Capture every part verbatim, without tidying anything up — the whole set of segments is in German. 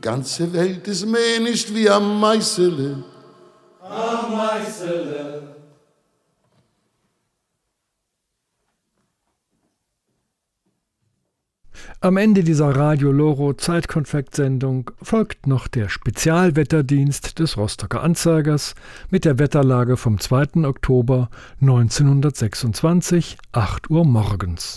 ganze Welt ist mehr nicht wie am Meißele. Am Meißele. Am Ende dieser Radio Loro Zeitkonfekt-Sendung folgt noch der Spezialwetterdienst des Rostocker Anzeigers mit der Wetterlage vom zweiten Oktober neunzehnhundertsechsundzwanzig, acht Uhr morgens.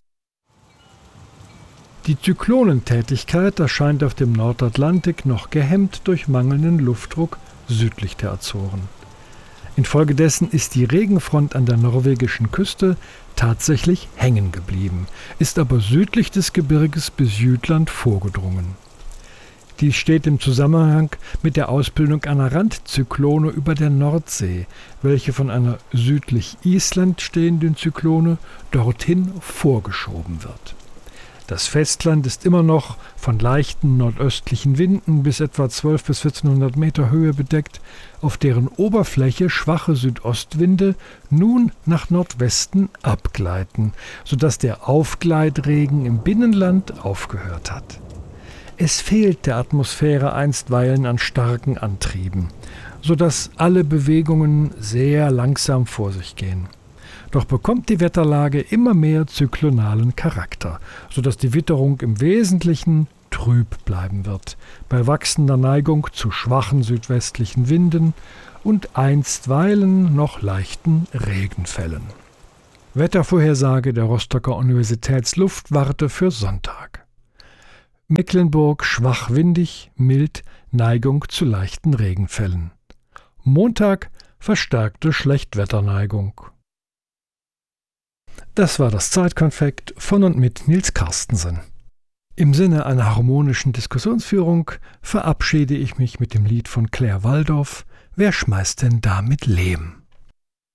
Die Zyklonentätigkeit erscheint auf dem Nordatlantik noch gehemmt durch mangelnden Luftdruck südlich der Azoren. Infolgedessen ist die Regenfront an der norwegischen Küste tatsächlich hängen geblieben, ist aber südlich des Gebirges bis Jütland vorgedrungen. Dies steht im Zusammenhang mit der Ausbildung einer Randzyklone über der Nordsee, welche von einer südlich Island stehenden Zyklone dorthin vorgeschoben wird. Das Festland ist immer noch von leichten nordöstlichen Winden bis etwa zwölf bis vierzehnhundert Meter Höhe bedeckt, auf deren Oberfläche schwache Südostwinde nun nach Nordwesten abgleiten, sodass der Aufgleitregen im Binnenland aufgehört hat. Es fehlt der Atmosphäre einstweilen an starken Antrieben, sodass alle Bewegungen sehr langsam vor sich gehen. Doch bekommt die Wetterlage immer mehr zyklonalen Charakter, sodass die Witterung im Wesentlichen trüb bleiben wird, bei wachsender Neigung zu schwachen südwestlichen Winden und einstweilen noch leichten Regenfällen. Wettervorhersage der Rostocker Universitätsluftwarte für Sonntag. Mecklenburg schwach windig, mild, Neigung zu leichten Regenfällen. Montag verstärkte Schlechtwetterneigung. Das war das Zeitkonfekt von und mit Nils Carstensen. Im Sinne einer harmonischen Diskussionsführung verabschiede ich mich mit dem Lied von Claire Waldoff, Wer schmeißt denn da mit Lehm?